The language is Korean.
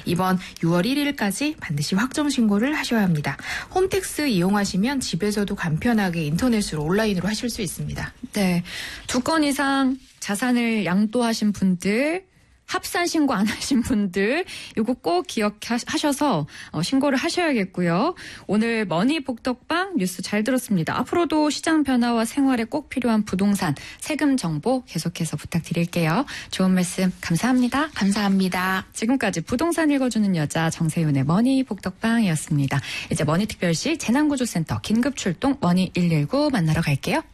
이번 6월 1일까지 반드시 확정 신고를 하셔야 합니다. 홈택스 이용하시면 집에서도 간편하게 인터넷으로 온라인으로 하실 수 있습니다. 네, 2건 이상 자산을 양도하신 분들, 합산 신고 안 하신 분들 이거 꼭 기억하셔서 신고를 하셔야겠고요. 오늘 머니 복덕방 뉴스 잘 들었습니다. 앞으로도 시장 변화와 생활에 꼭 필요한 부동산 세금 정보 계속해서 부탁드릴게요. 좋은 말씀 감사합니다. 감사합니다. 지금까지 부동산 읽어주는 여자 정세윤의 머니 복덕방이었습니다. 이제 머니특별시 재난구조센터 긴급출동 머니 119 만나러 갈게요.